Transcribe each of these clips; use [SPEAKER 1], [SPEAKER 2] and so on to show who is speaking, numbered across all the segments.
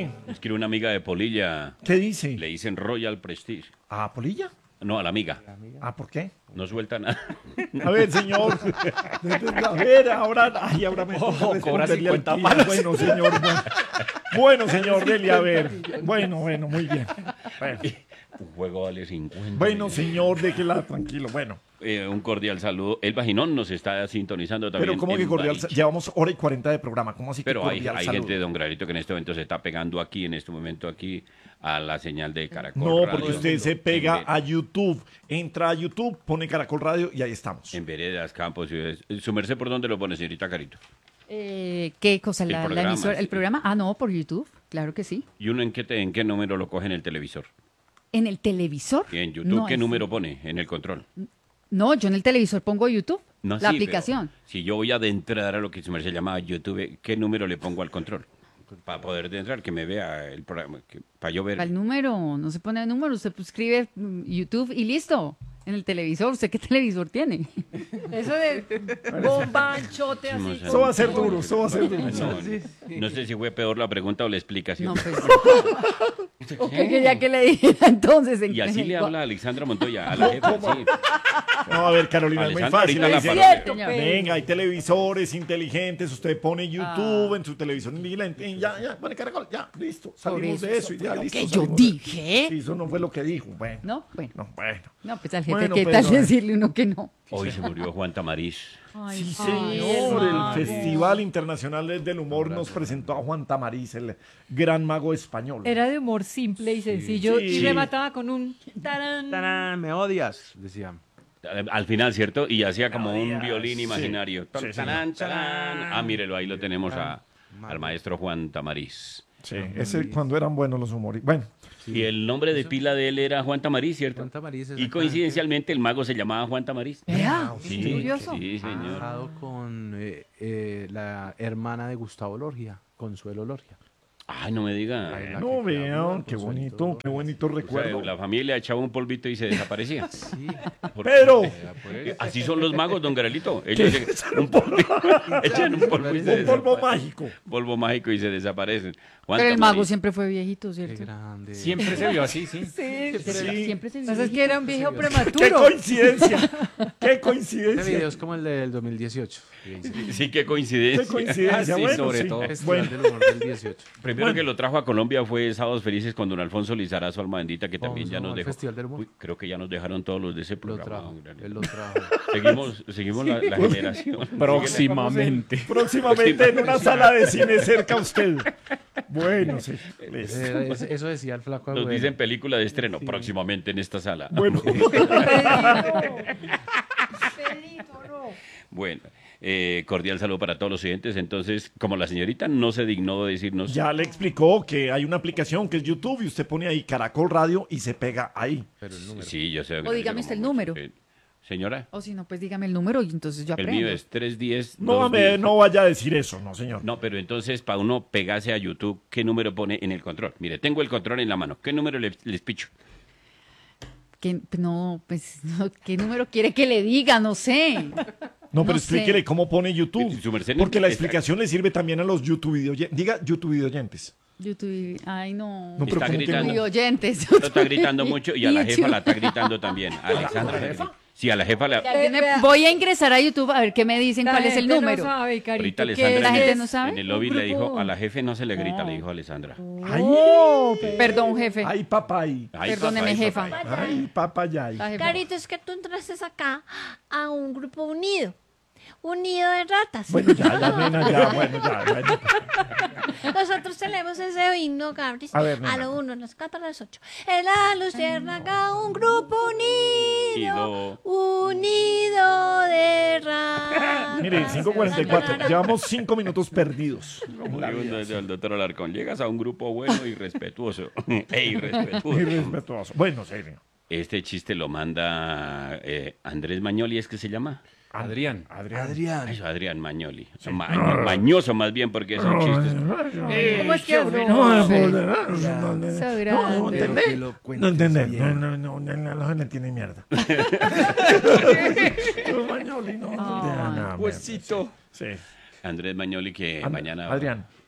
[SPEAKER 1] ¿Qué?
[SPEAKER 2] Es que una amiga de Polilla
[SPEAKER 1] ¿Qué dice?
[SPEAKER 2] le dicen Royal Prestige.
[SPEAKER 1] ¿A Polilla?
[SPEAKER 2] No, a la amiga.
[SPEAKER 1] ¿Por qué?
[SPEAKER 2] No suelta nada.
[SPEAKER 1] A ver, señor. A ver, ahora me toca
[SPEAKER 3] cobra
[SPEAKER 1] responderle
[SPEAKER 3] 50
[SPEAKER 1] al tío.
[SPEAKER 3] palos.
[SPEAKER 1] Bueno, señor. Bueno, señor, dele a ver. Bueno, muy bien. Bueno,
[SPEAKER 2] Un juego vale 50.
[SPEAKER 1] bueno señor, déjela tranquilo. Bueno,
[SPEAKER 2] Un cordial saludo. El Vaginón nos está sintonizando también.
[SPEAKER 1] pero ¿cómo que
[SPEAKER 2] en
[SPEAKER 1] cordial?
[SPEAKER 2] Bariche.
[SPEAKER 1] Llevamos hora y 40 de programa. ¿Cómo así que
[SPEAKER 2] Pero hay
[SPEAKER 1] cordial
[SPEAKER 2] gente de
[SPEAKER 1] saludo?
[SPEAKER 2] Don Granito que en este momento se está pegando aquí, en este momento aquí, a la señal de Caracol
[SPEAKER 1] No,
[SPEAKER 2] Radio.
[SPEAKER 1] porque usted se pega
[SPEAKER 2] En
[SPEAKER 1] a YouTube. Entra a YouTube, pone Caracol Radio y ahí estamos.
[SPEAKER 2] En veredas, campos, ciudades. ¿Su merced por dónde lo pone, señorita Carito?
[SPEAKER 4] ¿Qué cosa?
[SPEAKER 2] El
[SPEAKER 4] ¿La
[SPEAKER 2] programa,
[SPEAKER 4] emisora?
[SPEAKER 2] sí.
[SPEAKER 4] ¿El programa? Ah, no, por YouTube. Claro que sí.
[SPEAKER 2] ¿Y uno en qué número lo coge en el televisor?
[SPEAKER 4] ¿En el televisor?
[SPEAKER 2] ¿Y en YouTube
[SPEAKER 4] No,
[SPEAKER 2] qué
[SPEAKER 4] es-
[SPEAKER 2] número pone en el control?
[SPEAKER 4] No, yo en el televisor pongo YouTube.
[SPEAKER 2] No,
[SPEAKER 4] la
[SPEAKER 2] sí, pero
[SPEAKER 4] aplicación.
[SPEAKER 2] Si yo voy a adentrar a lo que su merced llama YouTube, ¿qué número le pongo al control? Para poder entrar, que me vea el programa, para yo ver.
[SPEAKER 4] Al número, no se pone el número, usted escribe YouTube y listo. En el televisor, ¿usted qué televisor tiene?
[SPEAKER 5] Eso de bombanchote así.
[SPEAKER 2] No sé.
[SPEAKER 1] Eso va a ser duro, eso va a ser duro.
[SPEAKER 2] No sé si fue peor la pregunta o la explicación.
[SPEAKER 4] No, pues. ¿O qué quería que le dijera entonces?
[SPEAKER 2] Y así le habla a Alexandra Montoya, a la jefa, sí.
[SPEAKER 1] No, a ver, Carolina, es muy
[SPEAKER 2] Alessandra,
[SPEAKER 1] fácil.
[SPEAKER 2] ahorita
[SPEAKER 1] le
[SPEAKER 2] la
[SPEAKER 1] dice,
[SPEAKER 2] parodia.
[SPEAKER 4] Señor.
[SPEAKER 1] venga, hay televisores inteligentes, usted pone YouTube en su televisor inteligente, y ya, pone Caracol, ya, listo, salimos
[SPEAKER 4] eso,
[SPEAKER 1] de eso y ya,
[SPEAKER 4] lo
[SPEAKER 1] listo.
[SPEAKER 4] que yo
[SPEAKER 1] salimos de-
[SPEAKER 4] dije.
[SPEAKER 1] Sí, eso no fue lo que dijo, bueno.
[SPEAKER 4] No, bueno.
[SPEAKER 1] No, bueno.
[SPEAKER 4] No, pues al jefe,
[SPEAKER 1] Bueno,
[SPEAKER 4] ¿qué
[SPEAKER 1] pero,
[SPEAKER 4] tal decirle uno que no?
[SPEAKER 2] Hoy se murió Juan Tamariz.
[SPEAKER 4] Ay,
[SPEAKER 1] Sí,
[SPEAKER 4] ay,
[SPEAKER 1] señor, el
[SPEAKER 4] mago.
[SPEAKER 1] Festival Internacional del Humor nos presentó a Juan Tamariz, el gran mago español.
[SPEAKER 5] Era de humor simple y sencillo
[SPEAKER 1] Sí.
[SPEAKER 5] y remataba con un tarán.
[SPEAKER 3] ¡Tarán! Me odias, decía.
[SPEAKER 2] Al final, ¿cierto? Y hacía como un violín imaginario.
[SPEAKER 1] Sí,
[SPEAKER 2] Tarán, tarán. Ah, mírelo, ahí lo tenemos al maestro Juan Tamariz.
[SPEAKER 1] Sí, ese cuando eran buenos los humoristas. Bueno,
[SPEAKER 2] Y el nombre de pila de él era Juan Tamariz, ¿cierto?
[SPEAKER 3] Juan Tamariz,
[SPEAKER 2] Y
[SPEAKER 3] exactamente.
[SPEAKER 2] coincidencialmente el mago se llamaba Juan Tamariz.
[SPEAKER 4] Vea,
[SPEAKER 2] Sí,
[SPEAKER 4] curioso.
[SPEAKER 2] sí, señor.
[SPEAKER 3] Casado con la hermana de Gustavo Lorgia, Consuelo Lorgia.
[SPEAKER 2] Ay, no me diga.
[SPEAKER 3] La
[SPEAKER 1] no
[SPEAKER 3] que
[SPEAKER 1] vean,
[SPEAKER 3] habla,
[SPEAKER 1] qué
[SPEAKER 3] Consuelito
[SPEAKER 1] bonito, qué bonito
[SPEAKER 2] O sea,
[SPEAKER 1] recuerdo.
[SPEAKER 2] la familia echaba un polvito y se desaparecía.
[SPEAKER 3] Sí,
[SPEAKER 2] Porque-
[SPEAKER 1] Pero,
[SPEAKER 2] Así son los magos, don Garelito. Ellos un polvo, echan un polvo, y se
[SPEAKER 1] un polvo
[SPEAKER 2] desaparecen.
[SPEAKER 1] mágico.
[SPEAKER 2] Polvo mágico y se desaparecen. Juan
[SPEAKER 4] Pero el
[SPEAKER 2] Tamariz.
[SPEAKER 4] mago siempre fue viejito,
[SPEAKER 3] qué
[SPEAKER 4] ¿cierto?
[SPEAKER 3] grande.
[SPEAKER 6] Siempre se vio así, sí.
[SPEAKER 5] Sí.
[SPEAKER 4] Siempre se
[SPEAKER 5] Lo que pasa es que era un viejo
[SPEAKER 1] ¡Qué
[SPEAKER 5] prematuro.
[SPEAKER 1] coincidencia! ¡Qué
[SPEAKER 3] Este
[SPEAKER 1] coincidencia!
[SPEAKER 3] video es como el del 2018.
[SPEAKER 2] Sí, qué
[SPEAKER 1] ¡Qué
[SPEAKER 2] coincidencia.
[SPEAKER 1] coincidencia!
[SPEAKER 6] Sí,
[SPEAKER 1] Bueno,
[SPEAKER 6] sobre
[SPEAKER 1] sí.
[SPEAKER 6] todo.
[SPEAKER 3] Festival
[SPEAKER 1] Bueno,
[SPEAKER 3] del humor del 18.
[SPEAKER 2] Primero que lo trajo a Colombia fue Sábados Felices con don Alfonso Lizarazo, alma bendita, que también
[SPEAKER 3] Vamos
[SPEAKER 2] ya
[SPEAKER 3] a
[SPEAKER 2] nos
[SPEAKER 3] al
[SPEAKER 2] dejó.
[SPEAKER 3] Festival del Humor.
[SPEAKER 2] Uy, creo que ya nos dejaron todos los de ese
[SPEAKER 3] Lo
[SPEAKER 2] programa.
[SPEAKER 3] trajo,
[SPEAKER 2] don Garelito.
[SPEAKER 3] él lo trajo.
[SPEAKER 2] Seguimos la generación.
[SPEAKER 6] Próximamente.
[SPEAKER 1] próximamente en una sala de cine cerca a usted. Bueno, sí. listo.
[SPEAKER 3] Eso decía el flaco
[SPEAKER 2] Nos
[SPEAKER 3] Agüero.
[SPEAKER 2] dicen película de estreno próximamente en esta sala.
[SPEAKER 1] Bueno,
[SPEAKER 2] Bueno, cordial saludo para todos los oyentes. Entonces, como la señorita no se dignó de decirnos,
[SPEAKER 1] ya le explicó que hay una aplicación que es YouTube y usted pone ahí Caracol Radio y se pega ahí.
[SPEAKER 3] Pero el número.
[SPEAKER 2] sí, yo sé.
[SPEAKER 4] O dígame usted el número.
[SPEAKER 2] Señora,
[SPEAKER 4] O si no, pues dígame el número y entonces yo
[SPEAKER 2] el
[SPEAKER 4] aprendo.
[SPEAKER 2] mío es 310.
[SPEAKER 1] No, no vaya a decir eso, no, señor.
[SPEAKER 2] No, pero entonces, para uno pegarse a YouTube, ¿qué número pone en el control? Mire, tengo el control en la mano. ¿Qué número les picho?
[SPEAKER 4] No, pues, no, ¿qué número quiere que le diga? No sé.
[SPEAKER 1] No, pero
[SPEAKER 4] No
[SPEAKER 1] explíquele
[SPEAKER 4] sé.
[SPEAKER 1] cómo pone YouTube.
[SPEAKER 2] Su merced
[SPEAKER 1] Porque la
[SPEAKER 2] está-
[SPEAKER 1] explicación le sirve también a los YouTube videoyentes. Diga YouTube videoyentes.
[SPEAKER 4] YouTube, ay no.
[SPEAKER 1] No, pero
[SPEAKER 2] Está
[SPEAKER 1] ¿cómo que
[SPEAKER 2] gritando.
[SPEAKER 4] Y oyentes.
[SPEAKER 2] Lo está gritando mucho y a la jefa
[SPEAKER 4] YouTube.
[SPEAKER 2] la está gritando también. Alexandra. Sí, a la jefa la...
[SPEAKER 4] Voy a ingresar a YouTube a ver qué me dicen, cuál es el número.
[SPEAKER 5] No sabe, Carito,
[SPEAKER 2] Ahorita
[SPEAKER 5] ¿qué
[SPEAKER 2] Alessandra
[SPEAKER 4] la
[SPEAKER 2] en
[SPEAKER 4] gente
[SPEAKER 2] el-
[SPEAKER 4] no sabe?
[SPEAKER 2] en el lobby
[SPEAKER 5] Un
[SPEAKER 2] le dijo,
[SPEAKER 5] grupo.
[SPEAKER 2] a la jefe no se le grita, le dijo Alessandra.
[SPEAKER 1] Ay,
[SPEAKER 4] Perdón, jefe.
[SPEAKER 1] ay, papay.
[SPEAKER 2] Ay,
[SPEAKER 4] Perdóneme,
[SPEAKER 2] papá,
[SPEAKER 4] jefa.
[SPEAKER 2] papá.
[SPEAKER 1] Ay, papayay.
[SPEAKER 4] La jefa.
[SPEAKER 7] Carito, es que tú entraste acá a un grupo unido. Un nido de ratas.
[SPEAKER 1] Bueno, ya, nena, ya, bueno, ya. Bueno.
[SPEAKER 7] Nosotros tenemos ese himno, Gabris.
[SPEAKER 1] A ver, nena.
[SPEAKER 7] A lo 1, a las 4, a las 8. En la luciérnaga, un grupo unido. Unido de ratas.
[SPEAKER 1] Mire, 5:44. Llevamos 5 minutos perdidos.
[SPEAKER 2] Como digo el doctor Alarcón, llegas a un grupo bueno y respetuoso. Irrespetuoso.
[SPEAKER 1] Irrespetuoso. Bueno, serio.
[SPEAKER 2] Este chiste lo manda Andrés Mañoli, ¿es que se llama?
[SPEAKER 6] Adrián.
[SPEAKER 1] Adrián.
[SPEAKER 2] Eso, Adrián Mañoli. Mañoso más bien porque son chistes.
[SPEAKER 5] ¿Cómo es que es?
[SPEAKER 1] No,
[SPEAKER 4] Eso grande.
[SPEAKER 1] ¿entendés?
[SPEAKER 3] lo
[SPEAKER 1] No entendés. No, la gente tiene mierda. Mañoli, no.
[SPEAKER 4] Ay,
[SPEAKER 1] nada,
[SPEAKER 6] Huesito.
[SPEAKER 1] Sí.
[SPEAKER 2] Andrés Mañoli que mañana...
[SPEAKER 1] Adrián.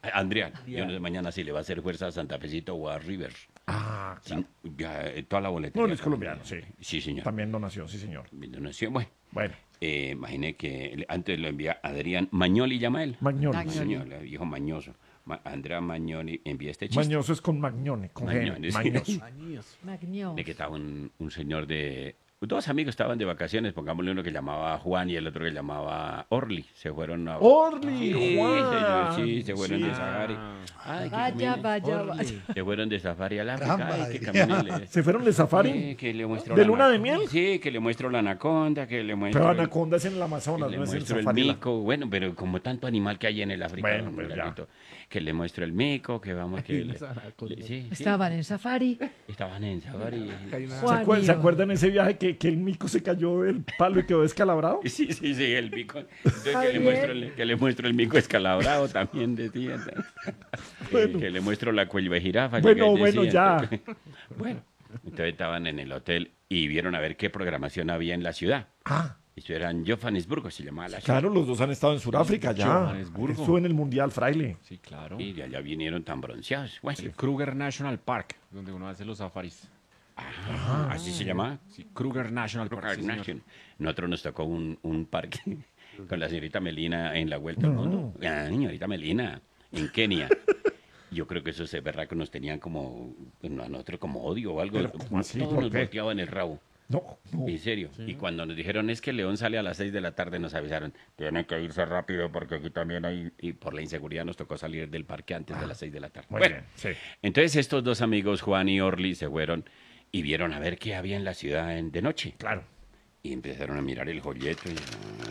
[SPEAKER 2] Andrián, yo no sé mañana si le va a hacer fuerza a Santa Fecito o a River.
[SPEAKER 1] Ah,
[SPEAKER 2] Sí, ya, toda la boleta.
[SPEAKER 1] no, él es colombiano, sí.
[SPEAKER 2] Sí, señor.
[SPEAKER 1] También donación, sí, señor.
[SPEAKER 2] Donación, bueno.
[SPEAKER 1] Bueno,
[SPEAKER 2] Imaginé que antes lo envía Adrián Magnoli, llama él.
[SPEAKER 1] Magnoni.
[SPEAKER 4] Magnoni.
[SPEAKER 2] Magnoli, hijo mañoso. Andrea Magnoli envía este chiste.
[SPEAKER 1] Mañoso es con Magnone, con G.
[SPEAKER 2] Magnoni, sí.
[SPEAKER 1] Mañoso.
[SPEAKER 5] Magno.
[SPEAKER 2] De que estaba un señor de... Dos amigos estaban de vacaciones, pongámosle uno que llamaba Juan y el otro que llamaba Orly. Se fueron a...
[SPEAKER 1] Orly,
[SPEAKER 2] Sí,
[SPEAKER 1] Juan.
[SPEAKER 2] señor, sí, se fueron
[SPEAKER 1] Sí.
[SPEAKER 2] de safari. Ay, que
[SPEAKER 5] Vaya,
[SPEAKER 2] camine.
[SPEAKER 5] vaya, vaya.
[SPEAKER 2] Se fueron de safari al África.
[SPEAKER 8] Caramba,
[SPEAKER 2] Ay, que
[SPEAKER 8] ya.
[SPEAKER 2] camine.
[SPEAKER 1] ¿Se fueron de safari?
[SPEAKER 2] Sí, que le muestro
[SPEAKER 1] ¿De
[SPEAKER 2] la
[SPEAKER 1] luna de
[SPEAKER 2] anaconda.
[SPEAKER 1] miel?
[SPEAKER 2] Sí, que le muestro la anaconda, que le muestro...
[SPEAKER 1] Pero Anaconda es en el Amazonas,
[SPEAKER 2] le
[SPEAKER 1] no es en
[SPEAKER 2] muestro el
[SPEAKER 1] safari.
[SPEAKER 2] mico, bueno, pero como tanto animal que hay en el África,
[SPEAKER 1] Bueno,
[SPEAKER 2] don
[SPEAKER 1] pues ya.
[SPEAKER 2] Gabrielito, que le muestro el mico, que vamos, que
[SPEAKER 3] las anacondas.
[SPEAKER 2] sí,
[SPEAKER 5] Estaban en safari.
[SPEAKER 2] estaban en safari.
[SPEAKER 5] Juan
[SPEAKER 1] ¿Se acuerdan ese viaje que el mico se cayó del palo y quedó descalabrado?
[SPEAKER 2] Sí, el mico. Entonces
[SPEAKER 5] Javier.
[SPEAKER 2] que le muestro el mico escalabrado también decía.
[SPEAKER 1] Bueno.
[SPEAKER 2] Que le muestro la cuello de jirafa.
[SPEAKER 1] Bueno,
[SPEAKER 2] llega y
[SPEAKER 1] bueno, ya.
[SPEAKER 2] Bueno, entonces estaban en el hotel y vieron a ver qué programación había en la ciudad.
[SPEAKER 1] Ah,
[SPEAKER 2] Esto era en Johannesburgo, se llamaba la ciudad.
[SPEAKER 1] claro, los dos han estado en Sudáfrica ya.
[SPEAKER 6] Johannesburgo.
[SPEAKER 1] Estuvo en el Mundial, Fraile.
[SPEAKER 6] Sí, claro.
[SPEAKER 2] Y de allá vinieron tan bronceados. Bueno,
[SPEAKER 6] El Kruger National Park, donde uno hace los safaris.
[SPEAKER 2] así se llamaba.
[SPEAKER 6] Sí, Kruger National Park. sí, señor.
[SPEAKER 2] Nation. Nosotros nos tocó un parque con la señorita Melina en la Vuelta al Mundo. Ah, señorita Melina, en Kenia. Yo creo que esos berracos nos tenían como, a nosotros como odio o algo.
[SPEAKER 1] Pero, ¿cómo así?
[SPEAKER 2] Todos
[SPEAKER 1] ¿Por
[SPEAKER 2] nos
[SPEAKER 1] qué?
[SPEAKER 2] volteaban el rabo.
[SPEAKER 1] No, no.
[SPEAKER 2] En serio. Y cuando nos dijeron es que León sale a las 6 de la tarde, nos avisaron, tienen que irse rápido porque aquí también hay... Y por la inseguridad nos tocó salir del parque antes de las 6 de la tarde.
[SPEAKER 1] Muy
[SPEAKER 2] Bueno,
[SPEAKER 1] bien, sí.
[SPEAKER 2] entonces estos dos amigos, Juan y Orly, se fueron y vieron a ver qué había en la ciudad de noche.
[SPEAKER 1] Claro.
[SPEAKER 2] Y empezaron a mirar el folleto y...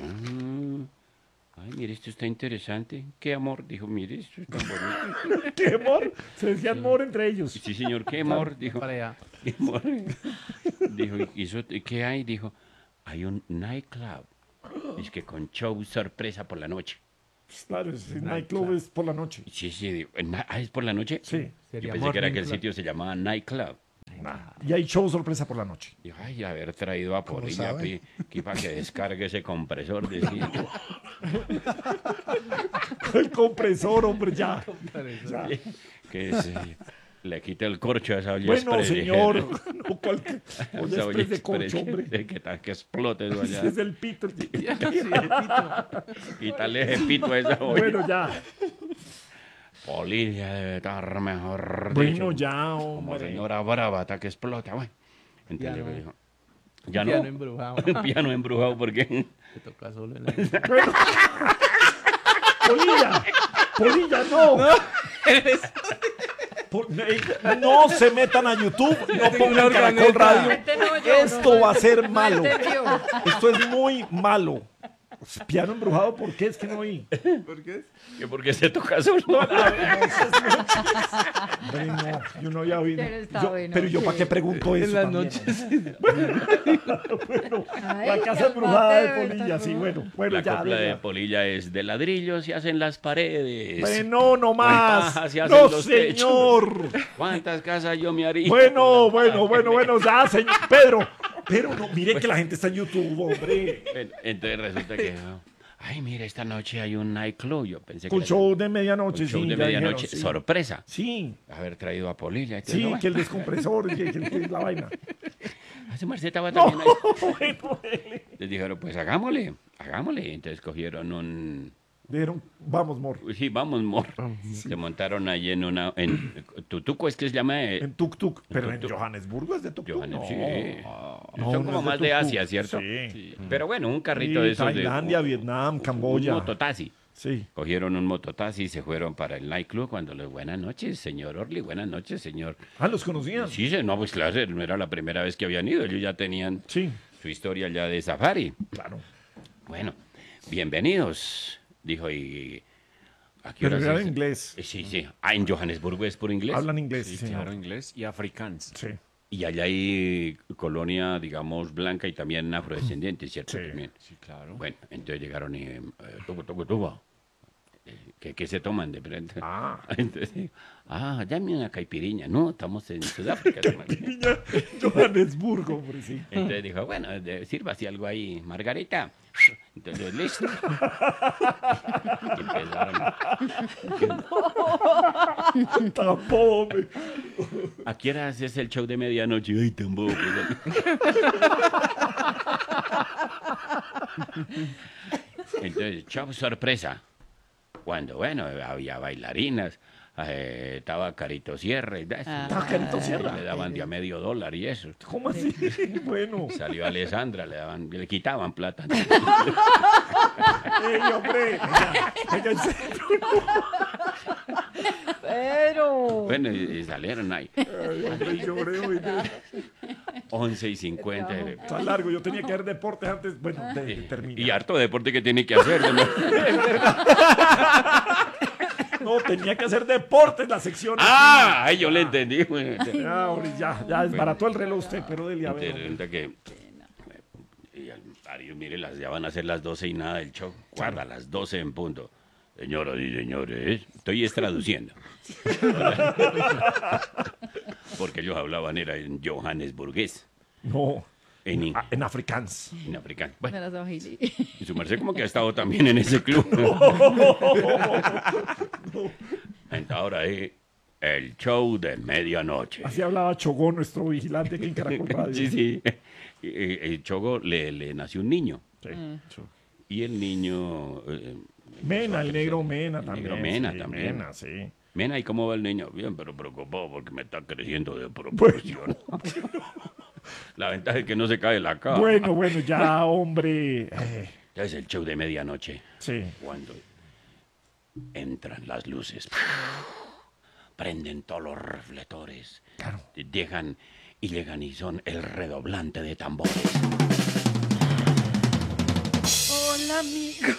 [SPEAKER 2] ay, mire, esto está interesante. Qué amor. Dijo, mire, esto es tan bonito.
[SPEAKER 1] ¿Qué amor? Se decían amor entre ellos.
[SPEAKER 2] Sí, señor, qué amor. Dijo,
[SPEAKER 3] Para allá.
[SPEAKER 2] qué amor. Dijo, ¿y eso qué hay? Dijo, hay un nightclub. Es que con show sorpresa por la noche.
[SPEAKER 1] Claro, el nightclub es por la noche.
[SPEAKER 2] Sí, digo, ¿es por la noche?
[SPEAKER 1] Sí.
[SPEAKER 2] Yo
[SPEAKER 3] Sería
[SPEAKER 2] pensé que era que el
[SPEAKER 3] Morning Club.
[SPEAKER 2] sitio se llamaba nightclub.
[SPEAKER 1] Y hay show sorpresa por la noche.
[SPEAKER 2] Dijo, ay, haber traído a Polilla
[SPEAKER 8] sabe?
[SPEAKER 2] para que descargue ese compresor. Decía.
[SPEAKER 1] El compresor, hombre, ya. Ya.
[SPEAKER 2] Que le quite el corcho a esa olla
[SPEAKER 1] Bueno,
[SPEAKER 2] express,
[SPEAKER 1] señor.
[SPEAKER 2] dijeron.
[SPEAKER 1] No, cualquier. Oye,
[SPEAKER 2] Esa olla
[SPEAKER 1] express de
[SPEAKER 2] express
[SPEAKER 1] corcho, hombre.
[SPEAKER 2] que explote eso
[SPEAKER 1] Ese
[SPEAKER 2] allá.
[SPEAKER 1] es el pito.
[SPEAKER 2] Quítale ese pito a esa olla.
[SPEAKER 1] Bueno, ya.
[SPEAKER 2] Polilla debe estar mejor
[SPEAKER 1] Bueno,
[SPEAKER 2] dicho,
[SPEAKER 1] ya,
[SPEAKER 2] como
[SPEAKER 1] hombre.
[SPEAKER 2] señora brava hasta que explota. Bueno, entonces
[SPEAKER 3] Piano.
[SPEAKER 2] le dijo, ya no.
[SPEAKER 3] Piano embrujado.
[SPEAKER 2] Piano embrujado porque
[SPEAKER 3] Te toca solo en la...
[SPEAKER 1] Polilla. Polilla, no. No se metan a YouTube, no pongan Caracol Radio.
[SPEAKER 5] Este no, yo
[SPEAKER 1] Esto
[SPEAKER 5] no,
[SPEAKER 1] va a ser malo.
[SPEAKER 5] no entendió.
[SPEAKER 1] Esto es muy malo. Piano embrujado, ¿por qué? Es que no oí.
[SPEAKER 2] que porque se toca solo.
[SPEAKER 1] Hombre, no, yo no había oído.
[SPEAKER 4] Pero está
[SPEAKER 1] Yo-
[SPEAKER 4] bueno.
[SPEAKER 1] pero yo, ¿para qué pregunto eso?
[SPEAKER 3] En las
[SPEAKER 1] también?
[SPEAKER 3] noches.
[SPEAKER 1] Bueno,
[SPEAKER 5] Ay,
[SPEAKER 1] la
[SPEAKER 5] qué
[SPEAKER 1] casa embrujada de
[SPEAKER 5] aparte,
[SPEAKER 1] Polilla, sí, bueno. Bueno,
[SPEAKER 2] La
[SPEAKER 1] ya.
[SPEAKER 2] copla de
[SPEAKER 1] venga.
[SPEAKER 2] Polilla es de ladrillos y hacen las paredes.
[SPEAKER 1] Bueno, no más.
[SPEAKER 2] paja se hacen
[SPEAKER 1] No,
[SPEAKER 2] los
[SPEAKER 1] señor.
[SPEAKER 2] ¿Cuántas casas yo me haría?
[SPEAKER 1] Bueno, ya, señor. Pero no, mire que la gente está en YouTube, hombre.
[SPEAKER 2] Entonces resulta que... ay, mire, esta noche hay un nightclub. Yo pensé
[SPEAKER 1] Con
[SPEAKER 2] que...
[SPEAKER 1] show de medianoche,
[SPEAKER 2] con show
[SPEAKER 1] sí.
[SPEAKER 2] de
[SPEAKER 1] ya
[SPEAKER 2] medianoche.
[SPEAKER 1] dijeron, sí.
[SPEAKER 2] Sorpresa.
[SPEAKER 1] Sí,
[SPEAKER 2] Haber traído a Polilla. Entonces,
[SPEAKER 1] sí,
[SPEAKER 2] no,
[SPEAKER 1] que el descompresor, que la vaina.
[SPEAKER 2] Ese Marcelo estaba
[SPEAKER 1] No,
[SPEAKER 2] también ahí.
[SPEAKER 1] bueno,
[SPEAKER 2] Les dijeron, pues hagámosle. Entonces cogieron un...
[SPEAKER 1] dijeron, vamos, mor.
[SPEAKER 2] Sí, vamos, mor. Se montaron ahí en una... En Tutuco es que se llama...
[SPEAKER 1] En tuk-tuk. Pero en
[SPEAKER 2] tuk-tuk.
[SPEAKER 1] Johannesburgo es de tuk-tuk.
[SPEAKER 2] Johannes,
[SPEAKER 1] No.
[SPEAKER 2] sí.
[SPEAKER 1] No,
[SPEAKER 2] Son
[SPEAKER 1] no
[SPEAKER 2] como
[SPEAKER 1] es de
[SPEAKER 2] más de
[SPEAKER 1] tuk-tuk.
[SPEAKER 2] Asia, ¿cierto?
[SPEAKER 1] Sí.
[SPEAKER 2] Pero bueno, un carrito
[SPEAKER 1] Sí,
[SPEAKER 2] de esos
[SPEAKER 1] Tailandia,
[SPEAKER 2] de...
[SPEAKER 1] Vietnam,
[SPEAKER 2] Un
[SPEAKER 1] Camboya.
[SPEAKER 2] mototaxi.
[SPEAKER 1] Sí.
[SPEAKER 2] Cogieron un mototaxi y se fueron para el nightclub cuando les... Buenas noches, señor Orly. Buenas noches, señor...
[SPEAKER 1] Ah, ¿los conocían?
[SPEAKER 2] Sí, no, pues claro, no era la primera vez que habían ido. Ellos ya tenían
[SPEAKER 1] Sí,
[SPEAKER 2] su historia ya de safari.
[SPEAKER 1] claro.
[SPEAKER 2] Bueno, bienvenidos, dijo, y... ¿a qué
[SPEAKER 1] Pero
[SPEAKER 2] horas
[SPEAKER 1] era
[SPEAKER 2] es?
[SPEAKER 1] inglés.
[SPEAKER 2] Sí, sí. Ah, en Johannesburgo es por inglés.
[SPEAKER 1] Hablan inglés,
[SPEAKER 6] Sí,
[SPEAKER 1] sí, señor.
[SPEAKER 6] claro, inglés y afrikaans.
[SPEAKER 1] Sí.
[SPEAKER 2] Y allá hay colonia, digamos, blanca y también afrodescendiente, ¿cierto?
[SPEAKER 1] Sí.
[SPEAKER 2] También.
[SPEAKER 6] Sí, claro.
[SPEAKER 2] Bueno, entonces llegaron y... tubo. ¿Qué se toman de pronto?
[SPEAKER 1] Ah.
[SPEAKER 2] Entonces, dame una caipiriña. No, estamos en Sudáfrica.
[SPEAKER 1] Niña, Johannesburgo, hombre, sí.
[SPEAKER 2] Entonces dijo, bueno, sírvase algo ahí, Margarita. Entonces, listo. Y empezaron.
[SPEAKER 1] Tampoco, hombre.
[SPEAKER 2] ¿A qué hora haces el show de medianoche? Ay, tampoco. Entonces, show sorpresa. Cuando, bueno, había bailarinas, estaba Carito Sierra.
[SPEAKER 1] ¿Estaba Carito Sierra?
[SPEAKER 2] Le daban de a $medio y eso.
[SPEAKER 1] ¿Cómo así? Bueno.
[SPEAKER 2] Salió Alessandra, le quitaban plata.
[SPEAKER 1] ¡Ey, hombre! Venga, en serio.
[SPEAKER 5] Pero.
[SPEAKER 2] Bueno, y salieron ahí.
[SPEAKER 1] Ay, hombre, lloré hoy.
[SPEAKER 2] 11:50.
[SPEAKER 1] Está largo, yo tenía que ver deportes antes, bueno, de terminar.
[SPEAKER 2] Y harto deporte que tiene que hacer, ¿no?
[SPEAKER 1] No, tenía que hacer deportes la sección.
[SPEAKER 2] ¡Ah! Yo le entendí. Bueno,
[SPEAKER 1] Ya, hombre, ya desbarató el reloj usted, pero dele a ver. hombre.
[SPEAKER 2] resulta que... Y al Mario, mire, ya van a ser las 12 y nada del show. Guarda, las 12 en punto. Señoras y señores, estoy traduciendo. Porque ellos hablaban, era en johannesburgués,
[SPEAKER 1] No,
[SPEAKER 2] en
[SPEAKER 1] en afrikaans.
[SPEAKER 2] africano.
[SPEAKER 4] Me
[SPEAKER 2] Bueno,
[SPEAKER 4] las ojilí.
[SPEAKER 2] y su merced como que ha estado también en ese club. Entonces, ahora es el show de medianoche.
[SPEAKER 1] Así hablaba Chogó, nuestro vigilante aquí en Caracol Radio.
[SPEAKER 2] Sí, sí. El Chogo le nació un niño.
[SPEAKER 1] Sí.
[SPEAKER 2] Y el niño...
[SPEAKER 1] Mena, el negro Mena
[SPEAKER 2] El
[SPEAKER 1] también.
[SPEAKER 2] negro Mena
[SPEAKER 1] sí,
[SPEAKER 2] también.
[SPEAKER 1] Mena, sí.
[SPEAKER 2] Mena, ¿y cómo va el niño? Bien, pero preocupado porque me está creciendo de proporción. La ventaja es que no se cae la cara.
[SPEAKER 1] Bueno, ya, hombre.
[SPEAKER 2] Ya es el show de medianoche.
[SPEAKER 1] Sí.
[SPEAKER 2] Cuando entran las luces, prenden todos los reflectores,
[SPEAKER 1] Claro.
[SPEAKER 2] dejan y llegan y son el redoblante de tambores.
[SPEAKER 7] Hola, amigos.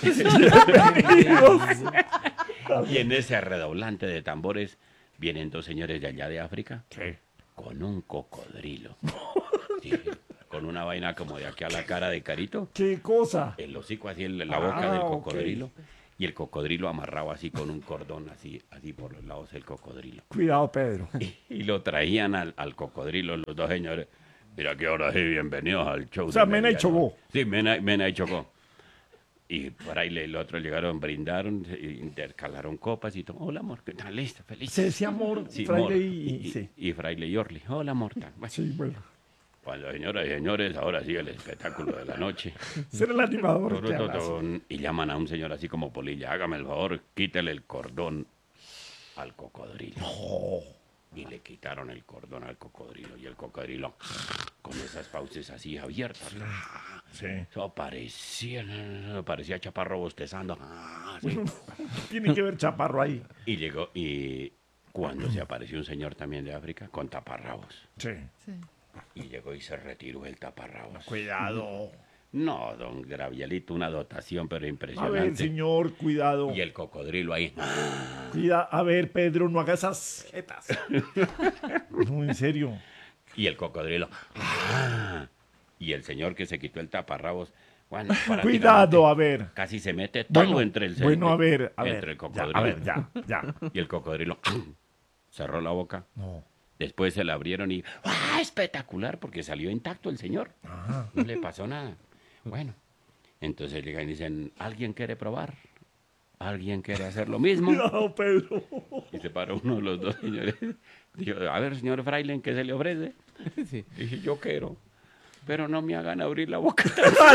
[SPEAKER 2] Y en ese redoblante de tambores vienen dos señores de allá de África
[SPEAKER 1] Sí.
[SPEAKER 2] con un cocodrilo. Sí, con una vaina como de aquí a la cara de Carito.
[SPEAKER 1] ¿Qué cosa?
[SPEAKER 2] El hocico así, la boca del
[SPEAKER 1] ok.
[SPEAKER 2] cocodrilo. Y el cocodrilo amarrado así con un cordón así por los lados del cocodrilo.
[SPEAKER 1] Cuidado, Pedro.
[SPEAKER 2] Y lo traían al cocodrilo los dos señores. Mira que ahora sí, bienvenidos al show.
[SPEAKER 1] O sea,
[SPEAKER 2] de
[SPEAKER 1] Mena y
[SPEAKER 2] medianoche.
[SPEAKER 1] Chogó.
[SPEAKER 2] Sí, Mena y Chogó. Y por ahí el otro llegaron, brindaron, intercalaron copas y todo. Hola, amor, ¿qué tal? Listo, feliz.
[SPEAKER 1] Se decía amor,
[SPEAKER 2] Sí,
[SPEAKER 1] Fraile
[SPEAKER 2] Mor.
[SPEAKER 1] y sí.
[SPEAKER 2] y Fraile y Orly. Hola, Morta. Bueno,
[SPEAKER 1] Sí, bueno.
[SPEAKER 2] cuando, señoras y señores, ahora sí el espectáculo de la noche.
[SPEAKER 1] Ser el animador. te hablas.
[SPEAKER 2] Y llaman a un señor así como Polilla. Hágame el favor, quítele el cordón al cocodrilo. Y le quitaron el cordón al cocodrilo. Y el cocodrilo, con esas fauces así abiertas.
[SPEAKER 1] Sí.
[SPEAKER 2] Eso parecía Chaparro bostezando. Sí.
[SPEAKER 1] Tiene que ver Chaparro ahí.
[SPEAKER 2] Y llegó, y cuando se apareció un señor también de África con taparrabos.
[SPEAKER 1] Sí.
[SPEAKER 2] Y llegó y se retiró el taparrabos.
[SPEAKER 1] Cuidado.
[SPEAKER 2] No, don Gravielito, una dotación, pero
[SPEAKER 1] A ver,
[SPEAKER 2] impresionante.
[SPEAKER 1] señor, cuidado.
[SPEAKER 2] Y el cocodrilo ahí.
[SPEAKER 1] A ver, Pedro, no haga esas jetas. No, en serio.
[SPEAKER 2] Y el cocodrilo. Y el señor que se quitó el taparrabos. Bueno,
[SPEAKER 1] Cuidado, a ver.
[SPEAKER 2] casi se mete todo
[SPEAKER 1] Bueno,
[SPEAKER 2] entre el
[SPEAKER 1] bueno, a ver,
[SPEAKER 2] entre el
[SPEAKER 1] ya,
[SPEAKER 2] cocodrilo.
[SPEAKER 1] a ver, ya.
[SPEAKER 2] Y el cocodrilo cerró la boca.
[SPEAKER 1] No.
[SPEAKER 2] Después se la abrieron y espectacular, porque salió intacto el señor. No le pasó nada. Bueno, entonces llegan y dicen, ¿alguien quiere probar? ¿Alguien quiere hacer lo mismo?
[SPEAKER 1] Cuidado, Pedro.
[SPEAKER 2] Y se paró uno de los dos señores. Dijo, a ver, señor Fraile, ¿qué se le ofrece?
[SPEAKER 3] Sí.
[SPEAKER 2] Dije, yo quiero, pero no me hagan abrir la boca.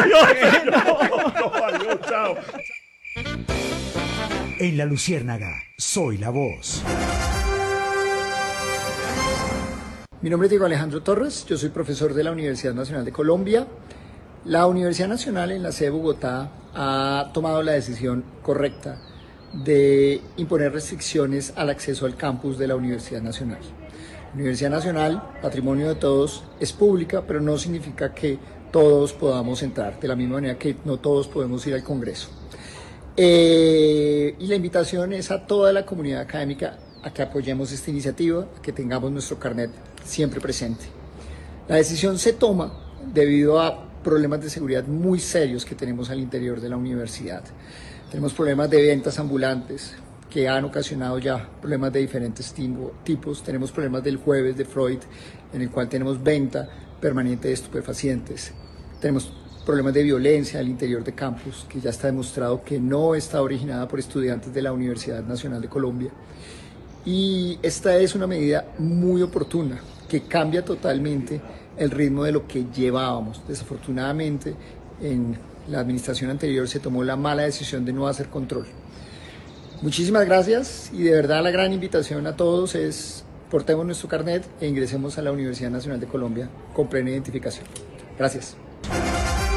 [SPEAKER 1] Adiós, chao.
[SPEAKER 8] En La Luciérnaga, soy la voz.
[SPEAKER 9] Mi nombre es Diego Alejandro Torres, yo soy profesor de la Universidad Nacional de Colombia. La Universidad Nacional en la sede de Bogotá ha tomado la decisión correcta de imponer restricciones al acceso al campus de la Universidad Nacional. La Universidad Nacional, patrimonio de todos, es pública, pero no significa que todos podamos entrar, de la misma manera que no todos podemos ir al Congreso. Y la invitación es a toda la comunidad académica a que apoyemos esta iniciativa, a que tengamos nuestro carnet siempre presente. La decisión se toma debido a problemas de seguridad muy serios que tenemos al interior de la universidad. Tenemos problemas de ventas ambulantes que han ocasionado ya problemas de diferentes tipos. Tenemos problemas del jueves de Freud, en el cual tenemos venta permanente de estupefacientes. Tenemos problemas de violencia al interior de campus, que ya está demostrado que no está originada por estudiantes de la Universidad Nacional de Colombia. Y esta es una medida muy oportuna, que cambia totalmente el ritmo de lo que llevábamos. Desafortunadamente, en la administración anterior se tomó la mala decisión de no hacer control. Muchísimas gracias y de verdad la gran invitación a todos es portemos nuestro carnet e ingresemos a la Universidad Nacional de Colombia con plena identificación. Gracias.